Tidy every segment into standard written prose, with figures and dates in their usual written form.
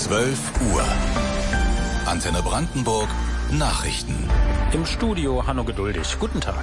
12 Uhr. Antenne Brandenburg Nachrichten. Im Studio Hanno Geduldig. Guten Tag.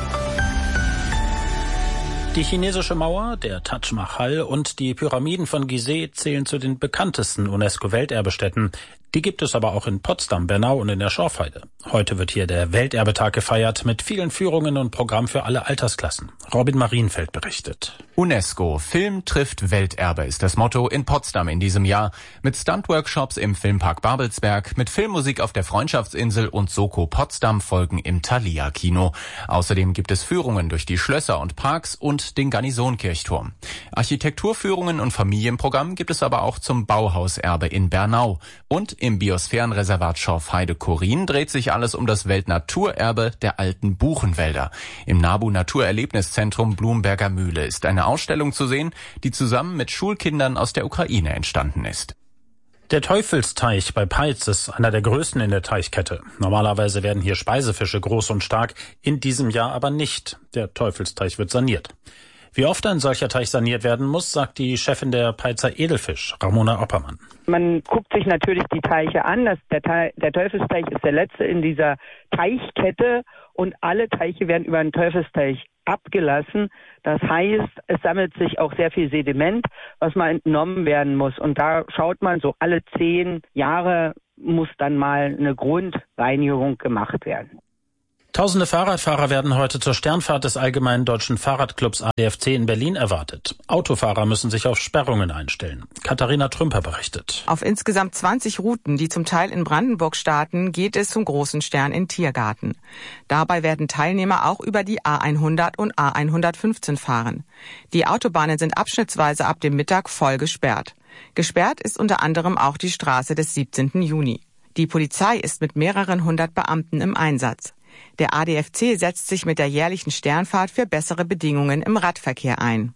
Die chinesische Mauer, der Taj Mahal und die Pyramiden von Gizeh zählen zu den bekanntesten UNESCO-Welterbestätten. Die gibt es aber auch in Potsdam, Bernau und in der Schorfheide. Heute wird hier der Welterbetag gefeiert mit vielen Führungen und Programm für alle Altersklassen. Robin Marienfeld berichtet. UNESCO, Film trifft Welterbe ist das Motto in Potsdam in diesem Jahr. Mit Stunt-Workshops im Filmpark Babelsberg, mit Filmmusik auf der Freundschaftsinsel und Soko Potsdam folgen im Thalia-Kino. Außerdem gibt es Führungen durch die Schlösser und Parks und den Garnisonkirchturm. Architekturführungen und Familienprogramm gibt es aber auch zum Bauhauserbe in Bernau. Und im Biosphärenreservat Schorfheide-Chorin dreht sich alles um das Weltnaturerbe der alten Buchenwälder. Im NABU Naturerlebniszentrum Blumberger Mühle ist eine Ausstellung zu sehen, die zusammen mit Schulkindern aus der Ukraine entstanden ist. Der Teufelsteich bei Peitz ist einer der größten in der Teichkette. Normalerweise werden hier Speisefische groß und stark, in diesem Jahr aber nicht. Der Teufelsteich wird saniert. Wie oft ein solcher Teich saniert werden muss, sagt die Chefin der Peitzer Edelfisch, Ramona Oppermann. Man guckt sich natürlich die Teiche an. Der Teufelsteich ist der letzte in dieser Teichkette und alle Teiche werden über den Teufelsteich abgelassen. Das heißt, es sammelt sich auch sehr viel Sediment, was mal entnommen werden muss. Und da schaut man, so alle 10 Jahre muss dann mal eine Grundreinigung gemacht werden. Tausende Fahrradfahrer werden heute zur Sternfahrt des Allgemeinen Deutschen Fahrradclubs ADFC in Berlin erwartet. Autofahrer müssen sich auf Sperrungen einstellen. Katharina Trümper berichtet. Auf insgesamt 20 Routen, die zum Teil in Brandenburg starten, geht es zum Großen Stern in Tiergarten. Dabei werden Teilnehmer auch über die A100 und A115 fahren. Die Autobahnen sind abschnittsweise ab dem Mittag voll gesperrt. Gesperrt ist unter anderem auch die Straße des 17. Juni. Die Polizei ist mit mehreren hundert Beamten im Einsatz. Der ADFC setzt sich mit der jährlichen Sternfahrt für bessere Bedingungen im Radverkehr ein.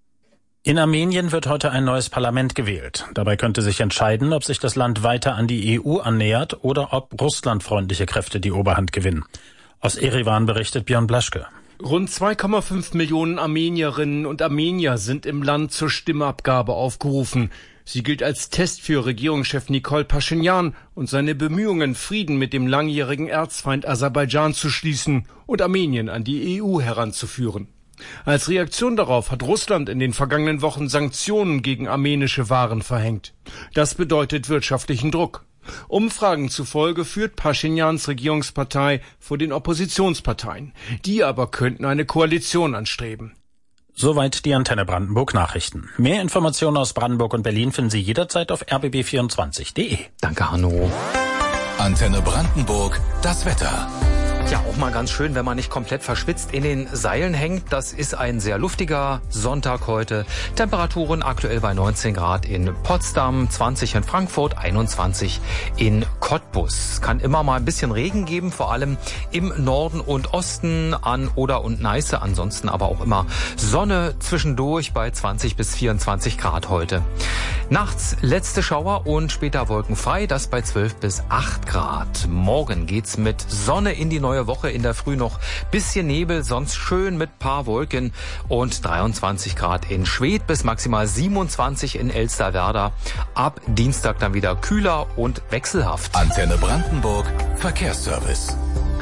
In Armenien wird heute ein neues Parlament gewählt. Dabei könnte sich entscheiden, ob sich das Land weiter an die EU annähert oder ob russlandfreundliche Kräfte die Oberhand gewinnen. Aus Erivan berichtet Björn Blaschke. Rund 2,5 Millionen Armenierinnen und Armenier sind im Land zur Stimmabgabe aufgerufen. Sie gilt als Test für Regierungschef Nikol Paschinjan und seine Bemühungen, Frieden mit dem langjährigen Erzfeind Aserbaidschan zu schließen und Armenien an die EU heranzuführen. Als Reaktion darauf hat Russland in den vergangenen Wochen Sanktionen gegen armenische Waren verhängt. Das bedeutet wirtschaftlichen Druck. Umfragen zufolge führt Paschinjans Regierungspartei vor den Oppositionsparteien. Die aber könnten eine Koalition anstreben. Soweit die Antenne Brandenburg Nachrichten. Mehr Informationen aus Brandenburg und Berlin finden Sie jederzeit auf rbb24.de. Danke, Hanno. Antenne Brandenburg, das Wetter. Ja, auch mal ganz schön, wenn man nicht komplett verschwitzt in den Seilen hängt. Das ist ein sehr luftiger Sonntag heute. Temperaturen aktuell bei 19 Grad in Potsdam, 20 in Frankfurt, 21 in Cottbus. Es kann immer mal ein bisschen Regen geben, vor allem im Norden und Osten an Oder und Neiße. Ansonsten aber auch immer Sonne zwischendurch bei 20 bis 24 Grad heute. Nachts letzte Schauer und später wolkenfrei, das bei 12 bis 8 Grad. Morgen geht's mit Sonne in die neue Woche, in der Früh noch bisschen Nebel, sonst schön mit paar Wolken und 23 Grad in Schwedt bis maximal 27 in Elsterwerda. Ab Dienstag dann wieder kühler und wechselhaft. Antenne Brandenburg Verkehrsservice.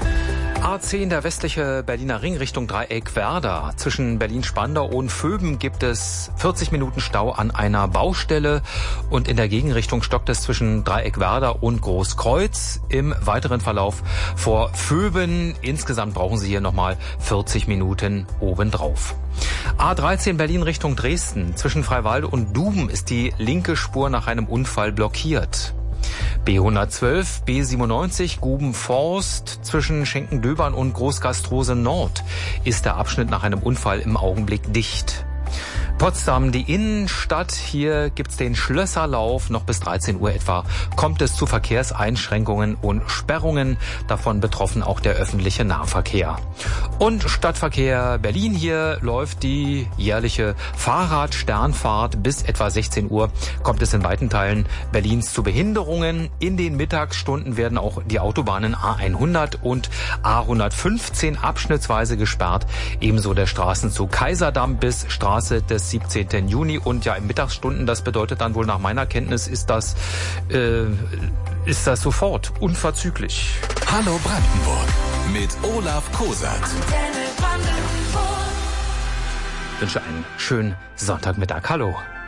A10, der westliche Berliner Ring Richtung Dreieck Werder. Zwischen Berlin-Spandau und Vöben gibt es 40 Minuten Stau an einer Baustelle und in der Gegenrichtung stockt es zwischen Dreieck Werder und Großkreuz. Im weiteren Verlauf vor Vöben. Insgesamt brauchen Sie hier nochmal 40 Minuten obendrauf. A13 Berlin Richtung Dresden. Zwischen Freiwalde und Duben ist die linke Spur nach einem Unfall blockiert. B112, B97, Gubenforst zwischen Schenkendöbern und Großgastrose Nord ist der Abschnitt nach einem Unfall im Augenblick dicht. Potsdam, die Innenstadt, hier gibt's den Schlösserlauf, noch bis 13 Uhr etwa kommt es zu Verkehrseinschränkungen und Sperrungen, davon betroffen auch der öffentliche Nahverkehr. Und Stadtverkehr Berlin, hier läuft die jährliche Fahrradsternfahrt bis etwa 16 Uhr, kommt es in weiten Teilen Berlins zu Behinderungen. In den Mittagsstunden werden auch die Autobahnen A100 und A115 abschnittsweise gesperrt, ebenso der Straßenzug Kaiserdamm bis Straße des des 17. Juni. Und ja, in Mittagsstunden, das bedeutet dann wohl nach meiner Kenntnis, ist das sofort unverzüglich. Hallo Brandenburg mit Olaf Kosat. Ich wünsche einen schönen Sonntagmittag. Hallo.